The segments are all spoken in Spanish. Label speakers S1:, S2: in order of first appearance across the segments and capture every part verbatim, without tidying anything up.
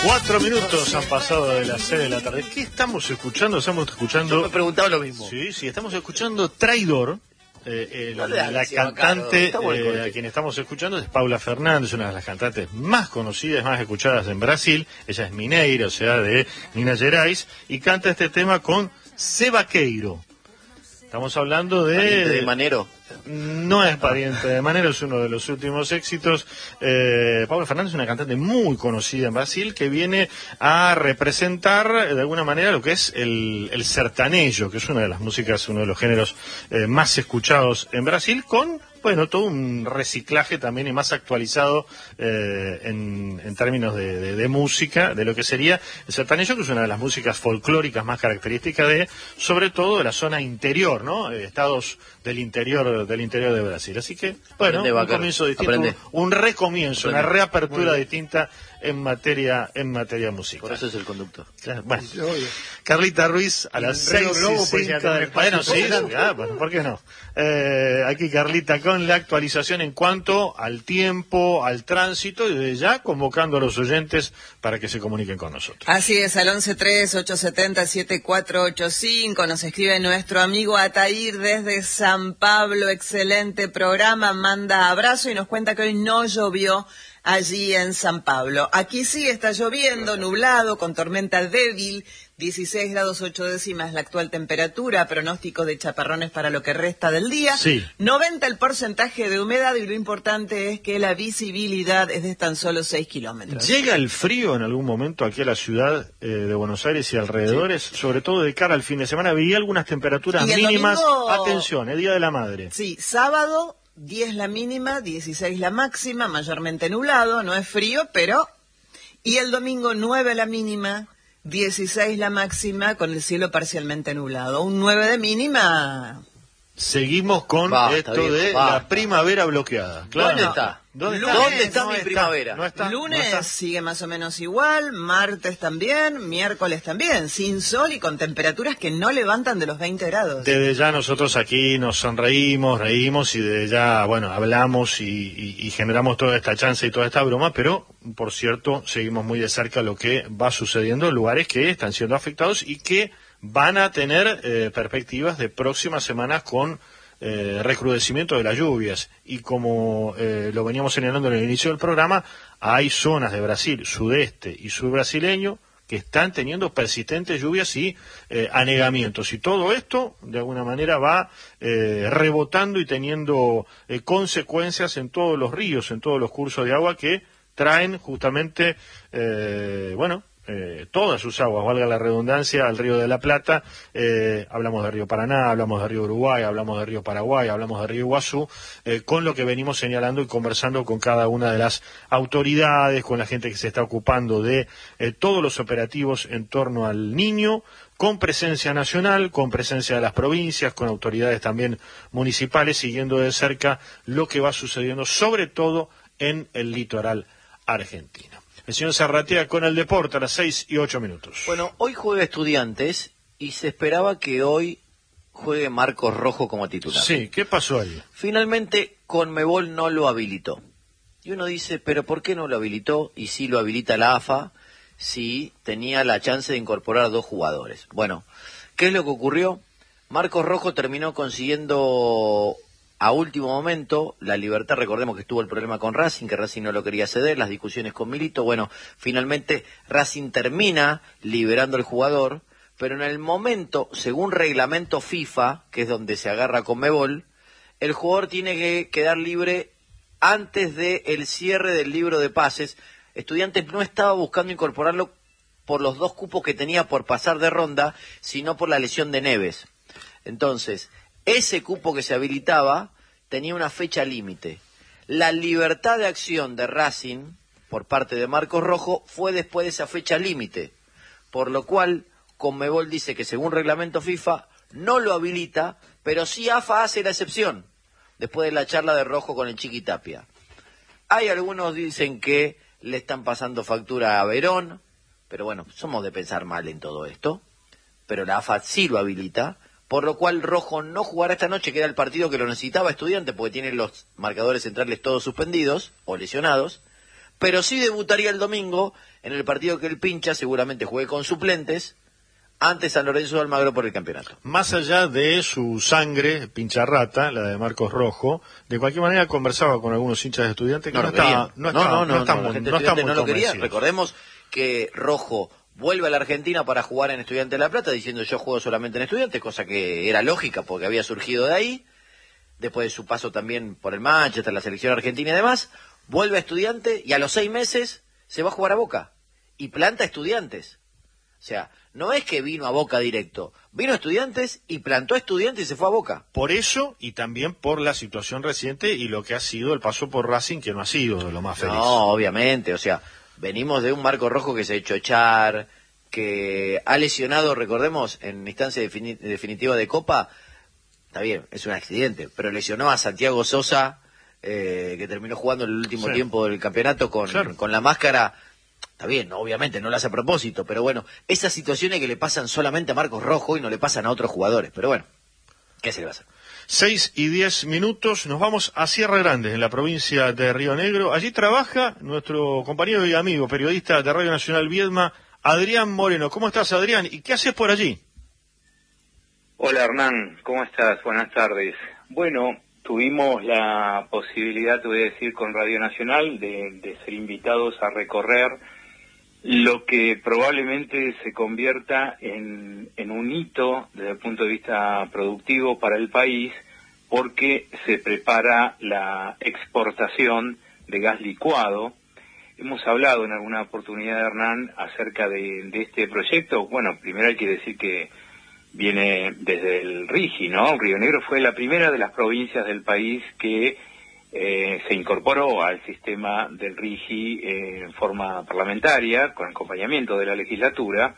S1: Cuatro minutos han pasado de las seis de la tarde. ¿Qué estamos escuchando? Estamos escuchando...
S2: Yo me preguntaba lo mismo.
S1: Sí, sí, estamos escuchando Traidor. Eh, eh,
S2: no
S1: la, la cantante eh, a quien estamos escuchando es Paula Fernandes, una de las cantantes más conocidas, más escuchadas en Brasil. Ella es mineira, o sea, de Minas Gerais, y canta este tema con Seba Queiro. Estamos hablando de...
S2: ¿Pariente de Manero?
S1: No es pariente de Manero, es uno de los últimos éxitos. Eh, Paula Fernandes es una cantante muy conocida en Brasil que viene a representar de alguna manera lo que es el, el sertanejo, que es una de las músicas, uno de los géneros eh, más escuchados en Brasil, con... bueno, todo un reciclaje también y más actualizado eh, en, en términos de, de, de música, de lo que sería el sertanejo, que es una de las músicas folclóricas más características de, sobre todo, de la zona interior, ¿no? Eh, estados del interior del interior de Brasil. Así que, bueno,
S2: Aprende,
S1: un
S2: Bacaro.
S1: comienzo distinto,
S2: Aprende.
S1: un recomienzo,
S2: Aprende.
S1: una reapertura distinta en materia en materia musical.
S2: Por eso es el conductor.
S1: Claro, bueno, Carlita Ruiz a las seis y cinco. Bueno, sí, ah, bueno, ¿por qué no? Eh, aquí Carlita con la actualización en cuanto al tiempo, al tránsito, y desde ya convocando a los oyentes para que se comuniquen con nosotros.
S3: Así es, al once tres, ocho siete cero, siete cuatro ocho cinco nos escribe nuestro amigo Atair desde San Pablo. Excelente programa, manda abrazo y nos cuenta que hoy no llovió allí en San Pablo. Aquí sí está lloviendo, nublado, con tormenta débil, dieciséis grados ocho décimas la actual temperatura, pronóstico de chaparrones para lo que resta del día.
S1: Sí.
S3: noventa el porcentaje de humedad y lo importante es que la visibilidad es de tan solo seis kilómetros.
S1: ¿Llega el frío en algún momento aquí a la ciudad eh, de Buenos Aires y alrededores? Sí. Sobre todo de cara al fin de semana. Vi algunas temperaturas mínimas.
S3: Domingo...
S1: Atención, el Día de la Madre.
S3: Sí, sábado... diez la mínima, dieciséis la máxima, mayormente nublado, no es frío, pero... Y el domingo nueve la mínima, dieciséis la máxima, con el cielo parcialmente nublado. Un nueve de mínima...
S1: Seguimos con
S2: basta,
S1: esto
S2: viejo,
S1: de
S2: basta.
S1: la primavera bloqueada. Claro.
S2: ¿Dónde está?
S1: ¿Dónde
S3: Lunes,
S1: está?
S2: ¿Dónde está
S1: no
S2: mi
S1: está,
S2: primavera?
S1: No está,
S3: Lunes
S1: no está.
S3: sigue más o menos igual, martes también, miércoles también, sin sol y con temperaturas que no levantan de los veinte grados.
S1: Desde ya nosotros aquí nos sonreímos, reímos y desde ya, bueno, hablamos y, y, y generamos toda esta chance y toda esta broma, pero, por cierto, seguimos muy de cerca lo que va sucediendo en lugares que están siendo afectados y que van a tener eh, perspectivas de próximas semanas con eh, recrudecimiento de las lluvias. Y como eh, lo veníamos señalando en el inicio del programa, hay zonas de Brasil, sudeste y sur brasileño, que están teniendo persistentes lluvias y eh, anegamientos. Y todo esto, de alguna manera, va eh, rebotando y teniendo eh, consecuencias en todos los ríos, en todos los cursos de agua que traen justamente, eh, bueno, eh, todas sus aguas, valga la redundancia, al Río de la Plata. Eh, hablamos del Río Paraná, hablamos del Río Uruguay, hablamos del Río Paraguay, hablamos del Río Iguazú, eh, con lo que venimos señalando y conversando con cada una de las autoridades, con la gente que se está ocupando de eh, todos los operativos en torno al niño, con presencia nacional, con presencia de las provincias, con autoridades también municipales, siguiendo de cerca lo que va sucediendo, sobre todo en el litoral argentino. El señor Zarratea con el deporte a las seis y ocho minutos.
S2: Bueno, hoy juega Estudiantes y se esperaba que hoy juegue Marcos Rojo como titular.
S1: Sí, ¿qué pasó ahí?
S2: Finalmente, Conmebol no lo habilitó. Y uno dice, ¿pero por qué no lo habilitó? Y sí lo habilita la A F A, si tenía la chance de incorporar dos jugadores. Bueno, ¿qué es lo que ocurrió? Marcos Rojo terminó consiguiendo a último momento la libertad. Recordemos que estuvo el problema con Racing, que Racing no lo quería ceder, las discusiones con Milito. Bueno, finalmente Racing termina liberando al jugador, pero en el momento, según reglamento FIFA, que es donde se agarra Conmebol, el jugador tiene que quedar libre antes del cierre del libro de pases. Estudiantes no estaba buscando incorporarlo por los dos cupos que tenía por pasar de ronda, sino por la lesión de Neves. Entonces, ese cupo que se habilitaba tenía una fecha límite. La libertad de acción de Racing, por parte de Marcos Rojo, fue después de esa fecha límite. Por lo cual, Conmebol dice que según reglamento FIFA, no lo habilita, pero sí A F A hace la excepción, después de la charla de Rojo con el Chiqui Tapia. Hay algunos dicen que le están pasando factura a Verón, pero bueno, somos de pensar mal en todo esto, pero la A F A sí lo habilita, por lo cual Rojo no jugará esta noche, que era el partido que lo necesitaba Estudiantes, porque tiene los marcadores centrales todos suspendidos o lesionados, pero sí debutaría el domingo en el partido que él pincha, seguramente juegue con suplentes, ante San Lorenzo de Almagro por el campeonato.
S1: Más allá de su sangre pincharrata, la de Marcos Rojo, de cualquier manera conversaba con algunos hinchas de Estudiantes que no, no, estaba, no,
S2: no,
S1: estaba,
S2: no, no,
S1: no, están
S2: no,
S1: muy,
S2: la gente
S1: no,
S2: de
S1: están muy
S2: no lo quería.
S1: convencidos.
S2: Recordemos que Rojo vuelve a la Argentina para jugar en Estudiantes de La Plata, diciendo yo juego solamente en Estudiantes, cosa que era lógica porque había surgido de ahí, después de su paso también por el Manchester, la selección argentina y demás, vuelve a Estudiantes y a los seis meses se va a jugar a Boca y planta Estudiantes. O sea, no es que vino a Boca directo, vino a Estudiantes y plantó a Estudiantes y se fue a Boca.
S1: Por eso y también por la situación reciente y lo que ha sido el paso por Racing, que no ha sido de lo más feliz.
S2: No, obviamente, o sea, venimos de un Marco Rojo que se ha hecho echar, que ha lesionado, recordemos, en instancia defini- definitiva de Copa, está bien, es un accidente, pero lesionó a Santiago Sosa, eh, que terminó jugando el último
S1: sí.
S2: tiempo del campeonato con,
S1: claro.
S2: con la máscara. Está bien, obviamente no lo hace a propósito, pero bueno, esas situaciones que le pasan solamente a Marcos Rojo y no le pasan a otros jugadores, pero bueno, ¿qué se le va a hacer?
S1: Seis y diez minutos, nos vamos a Sierra Grande, en la provincia de Río Negro. Allí trabaja nuestro compañero y amigo, periodista de Radio Nacional Viedma, Adrián Moreno. ¿Cómo estás, Adrián? ¿Y qué haces por allí?
S4: Hola, Hernán. ¿Cómo estás? Buenas tardes. Bueno, tuvimos la posibilidad, te voy a decir, con Radio Nacional de, de ser invitados a recorrer lo que probablemente se convierta en, en un hito desde el punto de vista productivo para el país, porque se prepara la exportación de gas licuado. Hemos hablado en alguna oportunidad, Hernán, acerca de, de este proyecto. Bueno, primero hay que decir que viene desde el RIGI, ¿no? Río Negro fue la primera de las provincias del país que eh, se incorporó al sistema del RIGI eh, en forma parlamentaria, con acompañamiento de la legislatura,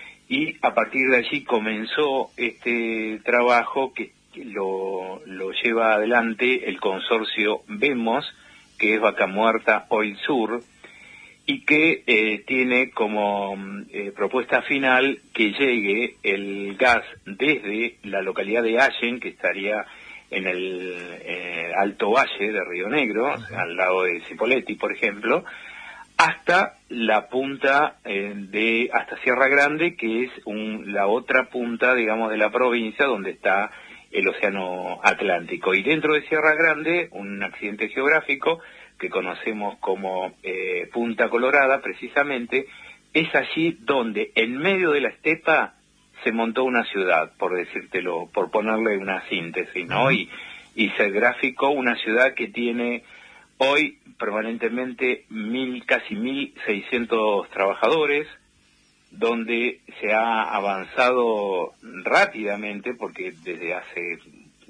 S4: y a partir de allí comenzó este trabajo que lo, lo lleva adelante el consorcio VEMOS, que es Vaca Muerta Oil Sur, y que eh, tiene como eh, propuesta final que llegue el gas desde la localidad de Allen, que estaría en el eh, Alto Valle de Río Negro, uh-huh. al lado de Cipolletti, por ejemplo, hasta la punta eh, de, hasta Sierra Grande, que es un, la otra punta, digamos, de la provincia donde está el Océano Atlántico. Y dentro de Sierra Grande, un accidente geográfico que conocemos como eh, Punta Colorada, precisamente, es allí donde en medio de la estepa se montó una ciudad, por decírtelo, por ponerle una síntesis, ¿no? Uh-huh. Y, y ser gráfico, una ciudad que tiene hoy permanentemente mil, casi mil seiscientos trabajadores, donde se ha avanzado rápidamente, porque desde hace,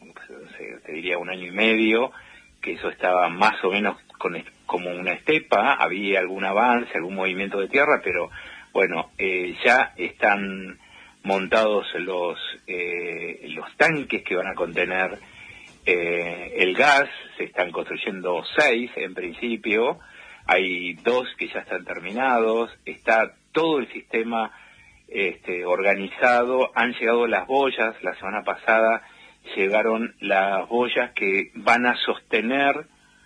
S4: te diría, un año y medio, que eso estaba más o menos con, como una estepa, había algún avance, algún movimiento de tierra, pero bueno, eh, ya están montados los eh, los tanques que van a contener eh, el gas, se están construyendo seis en principio, hay dos que ya están terminados, está todo el sistema este, organizado, han llegado las boyas, la semana pasada llegaron las boyas que van a sostener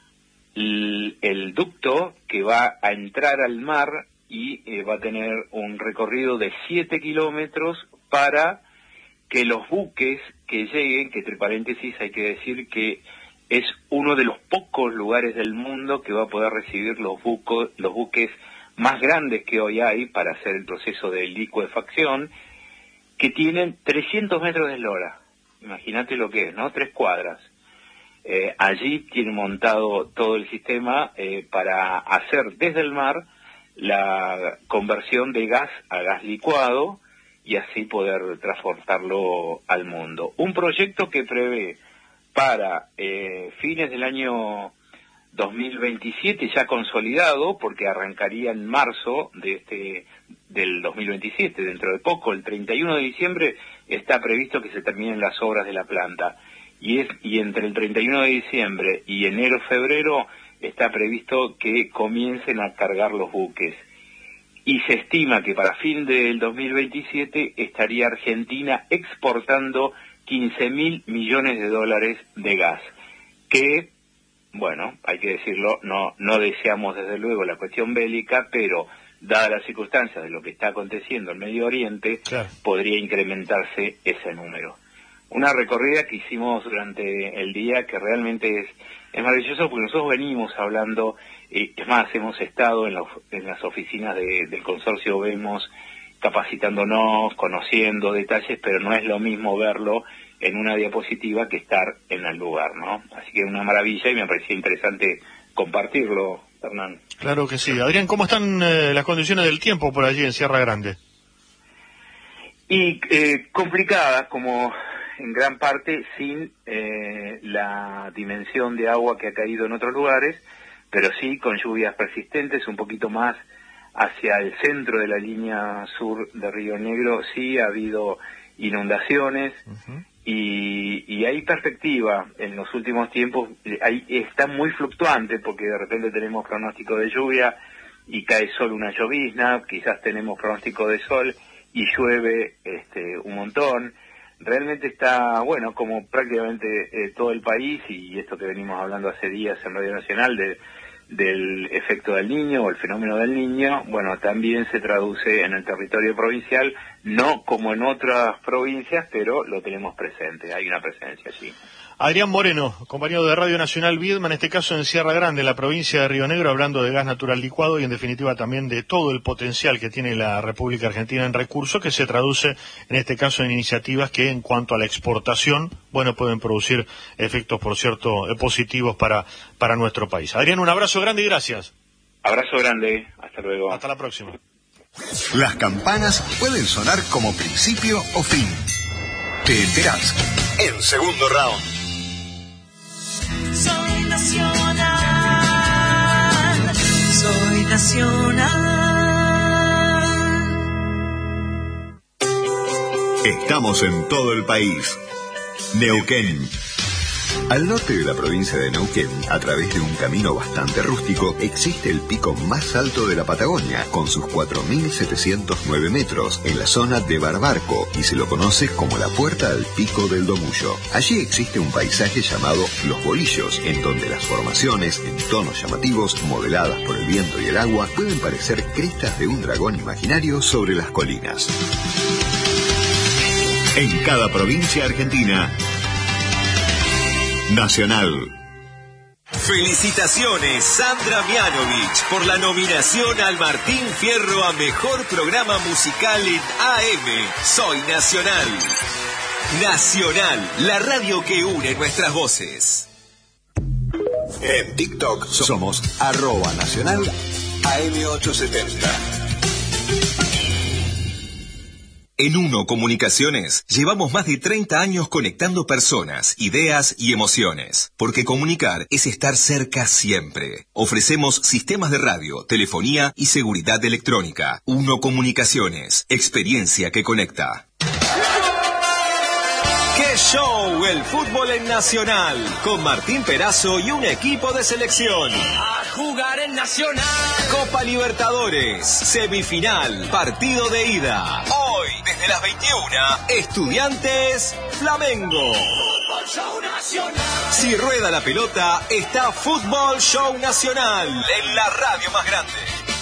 S4: el, el ducto que va a entrar al mar y eh, va a tener un recorrido de siete kilómetros para que los buques que lleguen, que entre paréntesis hay que decir que es uno de los pocos lugares del mundo que va a poder recibir los, buco, los buques más grandes que hoy hay para hacer el proceso de licuefacción, que tienen trescientos metros de eslora. Imagínate lo que es, ¿no? Tres cuadras. Eh, allí tiene montado todo el sistema eh, para hacer desde el mar la conversión de gas a gas licuado y así poder transportarlo al mundo. Un proyecto que prevé para eh, fines del año dos mil veintisiete ya consolidado, porque arrancaría en marzo de este del dos mil veintisiete, dentro de poco, el treinta y uno de diciembre está previsto que se terminen las obras de la planta, y es y entre el treinta y uno de diciembre y enero-febrero está previsto que comiencen a cargar los buques, y se estima que para fin del dos mil veintisiete estaría Argentina exportando quince mil millones de dólares de gas, que bueno, hay que decirlo, no, no deseamos desde luego la cuestión bélica, pero dadas las circunstancias de lo que está aconteciendo en Medio Oriente, claro, podría incrementarse ese número. Una recorrida que hicimos durante el día que realmente es, es maravilloso porque nosotros venimos hablando, eh, es más, hemos estado en, la, en las oficinas de, del consorcio Vemos capacitándonos, conociendo detalles, pero no es lo mismo verlo en una diapositiva que estar en el lugar, ¿no? Así que una maravilla y me parecía interesante compartirlo, Hernán.
S1: Claro que sí. Adrián, ¿cómo están eh, las condiciones del tiempo por allí en Sierra Grande?
S4: Y eh, complicadas, como en gran parte sin eh, la dimensión de agua que ha caído en otros lugares, pero sí con lluvias persistentes, un poquito más hacia el centro de la línea sur de Río Negro, sí ha habido inundaciones. Uh-huh. Y, y hay perspectiva en los últimos tiempos, hay, está muy fluctuante porque de repente tenemos pronóstico de lluvia y cae solo una llovizna, quizás tenemos pronóstico de sol y llueve este, un montón. Realmente está, bueno, como prácticamente eh, todo el país, y esto que venimos hablando hace días en Radio Nacional de, del efecto del Niño o el fenómeno del Niño, bueno, también se traduce en el territorio provincial, no como en otras provincias, pero lo tenemos presente, hay una presencia allí.
S1: Adrián Moreno, compañero de Radio Nacional Viedma, en este caso en Sierra Grande, la provincia de Río Negro, hablando de gas natural licuado y en definitiva también de todo el potencial que tiene la República Argentina en recursos, que se traduce en este caso en iniciativas que en cuanto a la exportación, bueno, pueden producir efectos, por cierto, positivos para, para nuestro país. Adrián, un abrazo grande y gracias.
S4: Abrazo grande, hasta luego.
S1: Hasta la próxima.
S5: Las campanas pueden sonar como principio o fin. Te enterás en segundo round.
S6: Soy nacional, soy nacional.
S5: Estamos en todo el país. Neuquén. Al norte de la provincia de Neuquén, a través de un camino bastante rústico, existe el pico más alto de la Patagonia, con sus cuatro mil setecientos nueve metros, en la zona de Barbarco, y se lo conoce como la Puerta al Pico del Domullo. Allí existe un paisaje llamado Los Bolillos, en donde las formaciones, en tonos llamativos, modeladas por el viento y el agua, pueden parecer crestas de un dragón imaginario sobre las colinas. En cada provincia argentina, Nacional.
S7: Felicitaciones Sandra Mianovich por la nominación al Martín Fierro a Mejor Programa Musical en A M. Soy Nacional. Nacional, la radio que une nuestras voces.
S5: En TikTok somos arroba nacional A M ochocientos setenta.
S7: En Uno Comunicaciones llevamos más de treinta años conectando personas, ideas y emociones, porque comunicar es estar cerca siempre. Ofrecemos sistemas de radio, telefonía y seguridad electrónica. Uno Comunicaciones, experiencia que conecta. ¡Qué show! El fútbol en Nacional, con Martín Perazo y un equipo de selección.
S6: A jugar en Nacional.
S7: Copa Libertadores, semifinal, partido de ida. Hoy, desde las veintiuna, Estudiantes Flamengo.
S6: Fútbol Show Nacional.
S7: Si rueda la pelota, está Fútbol Show Nacional, en la radio más grande.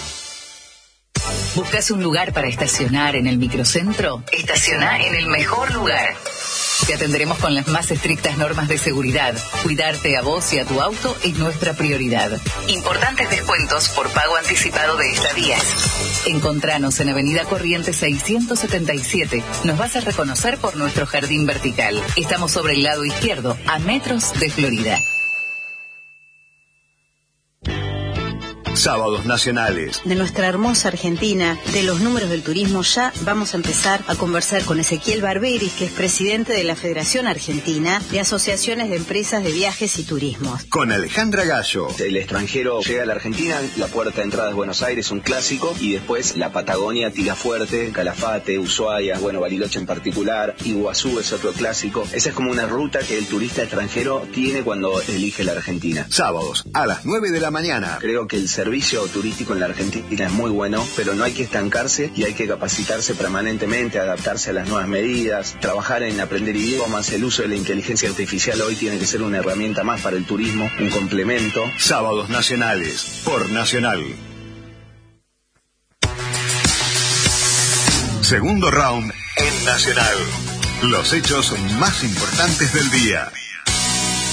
S8: ¿Buscas un lugar para estacionar en el microcentro? Estaciona en el mejor lugar. Te atenderemos con las más estrictas normas de seguridad. Cuidarte a vos y a tu auto es nuestra prioridad. Importantes descuentos por pago anticipado de estadías. Encontranos en Avenida Corrientes seiscientos setenta y siete. Nos vas a reconocer por nuestro jardín vertical. Estamos sobre el lado izquierdo, a metros de Florida.
S5: Sábados nacionales.
S9: De nuestra hermosa Argentina, de los números del turismo, ya vamos a empezar a conversar con Ezequiel Barberis, que es presidente de la Federación Argentina de Asociaciones de Empresas de Viajes y Turismos.
S5: Con Alejandra Gallo.
S10: El extranjero llega a la Argentina, la puerta de entrada es Buenos Aires, un clásico, y después la Patagonia tira fuerte, Calafate, Ushuaia, bueno, Bariloche en particular, Iguazú es otro clásico. Esa es como una ruta que el turista extranjero tiene cuando elige la Argentina.
S5: Sábados a las nueve de la mañana.
S10: Creo que el servicio servicio turístico en la Argentina es muy bueno, pero no hay que estancarse y hay que capacitarse permanentemente, adaptarse a las nuevas medidas, trabajar en aprender idiomas. El uso de la inteligencia artificial hoy tiene que ser una herramienta más para el turismo, un complemento.
S5: Sábados nacionales, por Nacional. Segundo round en Nacional. Los hechos más importantes del día.